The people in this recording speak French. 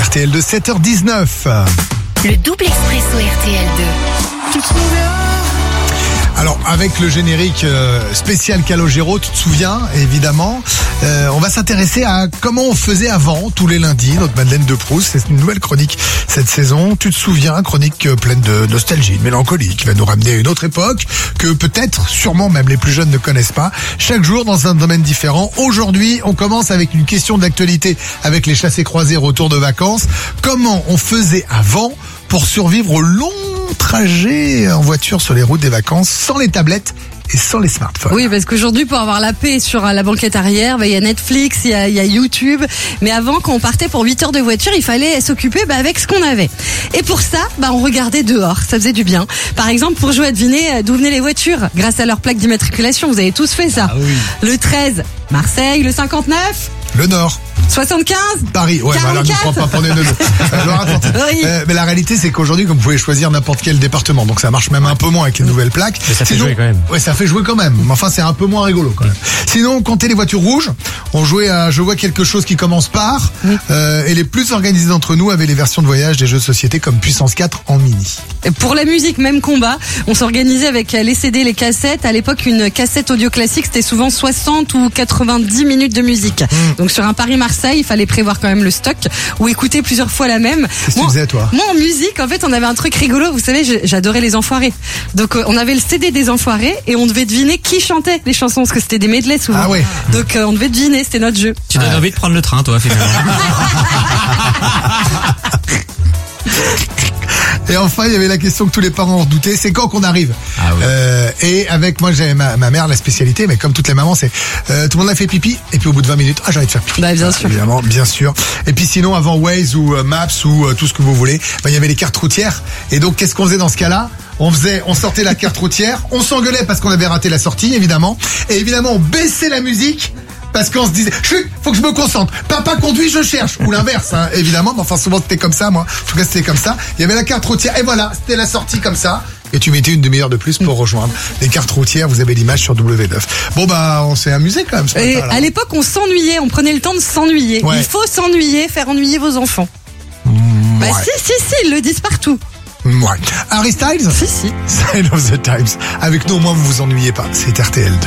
RTL de 7h19. Le double expresso RTL2. Tu te souviens ? Alors, avec le générique spécial Calogero, tu te souviens, évidemment, on va s'intéresser à comment on faisait avant, tous les lundis, notre Madeleine de Proust. C'est une nouvelle chronique cette saison. Tu te souviens, chronique pleine de nostalgie, de mélancolie, qui va nous ramener à une autre époque que peut-être, sûrement même les plus jeunes ne connaissent pas. Chaque jour dans un domaine différent. Aujourd'hui, on commence avec une question d'actualité avec les chassés-croisés retour de vacances. Comment on faisait avant pour survivre au long trajet en voiture sur les routes des vacances sans les tablettes et sans les smartphones? Oui, parce qu'aujourd'hui, pour avoir la paix sur la banquette arrière, il y a Netflix, il y a YouTube. Mais avant, quand on partait pour 8 heures de voiture, il fallait s'occuper avec ce qu'on avait. Et pour ça, on regardait dehors. Ça faisait du bien. Par exemple, pour jouer à deviner d'où venaient les voitures, grâce à leur plaque d'immatriculation. Vous avez tous fait ça. Ah oui. Le 13, Marseille. Le 59, le Nord. 75, Paris, ouais, 44. alors ne prends pas pour des neutres. Oui. Mais la réalité, c'est qu'aujourd'hui, vous pouvez choisir n'importe quel département, donc ça marche même un peu moins avec les nouvelles plaques. Mais ça fait jouer quand même. Ouais, ça fait jouer quand même. Mais enfin, c'est un peu moins rigolo quand même. Sinon, on comptait les voitures rouges. On jouait à Je vois quelque chose qui commence par. Et les plus organisés d'entre nous avaient les versions de voyage des jeux de société comme Puissance 4 en mini. Et pour la musique, même combat. On s'organisait avec les CD, les cassettes. À l'époque, une cassette audio classique, c'était souvent 60 ou 90 minutes de musique. Donc sur un Paris-Marseille, il fallait prévoir quand même le stock ou écouter plusieurs fois la même. Qu'est-ce que tu faisais, toi? Moi, en musique, en fait, on avait un truc rigolo. Vous savez, j'adorais les Enfoirés. Donc, on avait le CD des Enfoirés et on devait deviner qui chantait les chansons parce que c'était des medleys souvent. Ah ouais. Donc, on devait deviner, c'était notre jeu. Tu donnes envie de prendre le train, toi, finalement. Et enfin, il y avait la question que tous les parents redoutaient, c'est quand qu'on arrive. Ah oui. Et avec moi, j'avais ma mère, la spécialité, mais comme toutes les mamans, c'est tout le monde a fait pipi, et puis au bout de 20 minutes, j'ai envie de faire pipi. Bien sûr. Évidemment, bien sûr. Et puis sinon, avant Waze ou Maps ou tout ce que vous voulez, il y avait les cartes routières. Et donc, qu'est-ce qu'on faisait dans ce cas-là? On sortait la carte routière, on s'engueulait parce qu'on avait raté la sortie, évidemment. Et évidemment, on baissait la musique. Parce qu'on se disait, faut que je me concentre. Papa conduit, je cherche. Ou l'inverse, évidemment. Mais enfin, souvent, c'était comme ça, moi. En tout cas, c'était comme ça. Il y avait la carte routière. Et voilà, c'était la sortie comme ça. Et tu mettais une demi-heure de plus pour rejoindre les cartes routières. Vous avez l'image sur W9. Bon, on s'est amusé quand même ce Et matin-là. à l'époque, on s'ennuyait. On prenait le temps de s'ennuyer. Ouais. Il faut s'ennuyer, faire ennuyer vos enfants. Ouais. Si, ils le disent partout. Ouais. Harry Styles? Si. Sign of the Times. Avec nous, au moins, vous vous ennuyez pas. C'est RTL2.